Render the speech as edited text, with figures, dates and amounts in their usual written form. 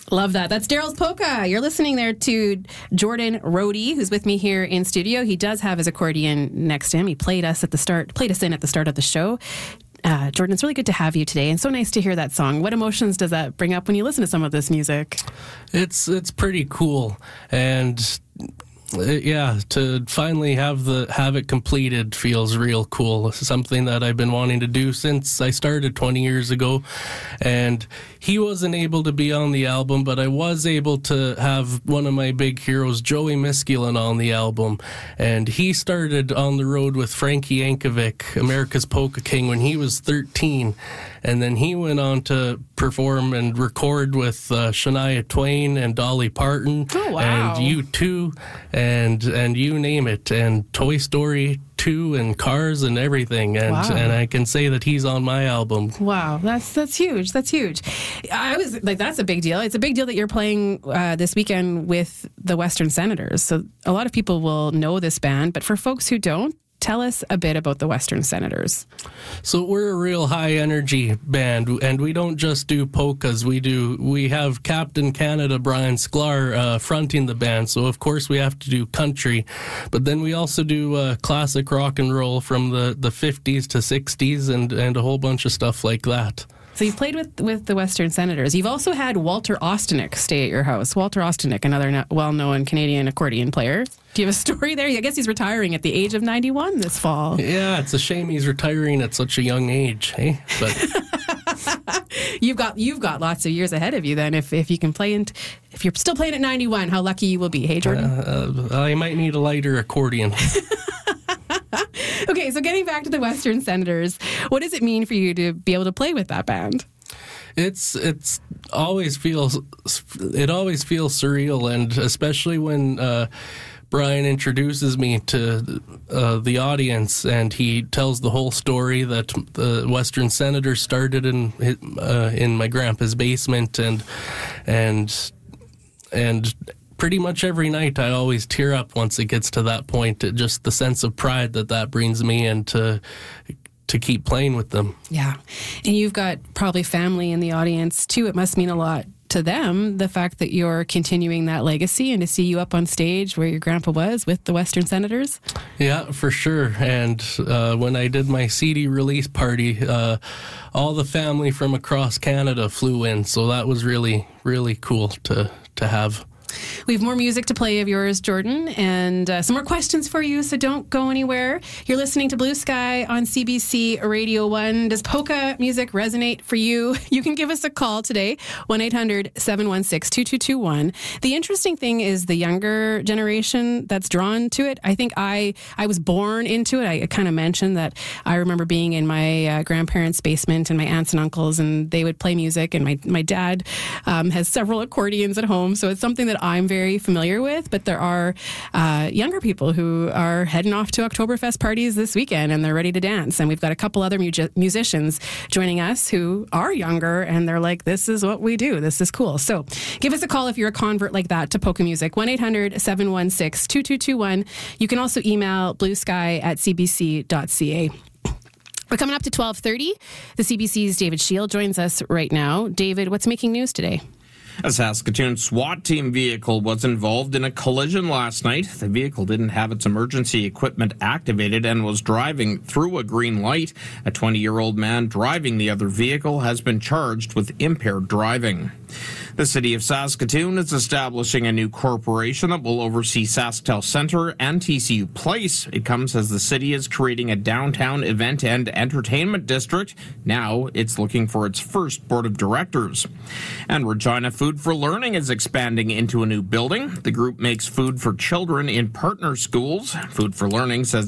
Love that. That's Daryl's Polka. You're listening there to Jordan Rohde, who's with me here in studio. He does have his accordion next to him. He played us in at the start of the show. Jordan, it's really good to have you today, and so nice to hear that song. What emotions does that bring up when you listen to some of this music? It's pretty cool, and to finally have it completed feels real cool. It's something that I've been wanting to do since I started 20 years ago, and he wasn't able to be on the album, but I was able to have one of my big heroes, Joey Miskulin, on the album, and he started on the road with Frankie Yankovic, America's Polka King, when he was 13, and then he went on to perform and record with Shania Twain and Dolly Parton, and U2, and you name it, and Toy Story 2 and Cars and everything, and I can say that he's on my album. Wow, that's huge. That's huge. I was like, that's a big deal. It's a big deal that you're playing this weekend with the Western Senators. So a lot of people will know this band, but for folks who don't, tell us a bit about the Western Senators. So we're a real high energy band, and we don't just do polkas. We have Captain Canada Brian Sklar fronting the band, so of course we have to do country, but then we also do classic rock and roll from the 50s to 60s and a whole bunch of stuff like that. So you've played with the Western Senators. You've also had Walter Ostanek stay at your house. Walter Ostanek, another well-known Canadian accordion player. Do you have a story there? I guess he's retiring at the age of 91 this fall. Yeah, it's a shame he's retiring at such a young age, hey? But you've got lots of years ahead of you then. If you can play if you're still playing at 91, how lucky you will be, hey Jordan? I might need a lighter accordion. Okay, so getting back to the Western Senators, what does it mean for you to be able to play with that band? It always feels surreal, and especially when Brian introduces me to the audience, and he tells the whole story that the Western Senators started in my grandpa's basement, and pretty much every night I always tear up once it gets to that point. Just the sense of pride that brings me, and to keep playing with them. Yeah. And you've got probably family in the audience too. It must mean a lot to them, the fact that you're continuing that legacy, and to see you up on stage where your grandpa was with the Western Senators. Yeah, for sure. And when I did my CD release party, all the family from across Canada flew in, so that was really, really cool to have. We have more music to play of yours, Jordan, and some more questions for you, so don't go anywhere. You're listening to Blue Sky on CBC Radio 1. Does polka music resonate for you? You can give us a call today, 1-800-716-2221. The interesting thing is the younger generation that's drawn to it. I think I was born into it. I kind of mentioned that I remember being in my grandparents' basement and my aunts and uncles, and they would play music, and my dad has several accordions at home, so it's something that I'm very familiar with, but there are younger people who are heading off to Oktoberfest parties this weekend, and they're ready to dance. And we've got a couple other musicians joining us who are younger, and they're like, this is what we do. This is cool. So give us a call if you're a convert like that to polka music, 1-800-716-2221. You can also email bluesky@cbc.ca. We're coming up to 12:30. The CBC's David Shield joins us right now. David, what's making news today? A Saskatoon SWAT team vehicle was involved in a collision last night. The vehicle didn't have its emergency equipment activated and was driving through a green light. A 20-year-old man driving the other vehicle has been charged with impaired driving. The city of Saskatoon is establishing a new corporation that will oversee SaskTel Centre and TCU Place. It comes as the city is creating a downtown event and entertainment district. Now it's looking for its first board of directors. And Regina Food for Learning is expanding into a new building. The group makes food for children in partner schools. Food for Learning says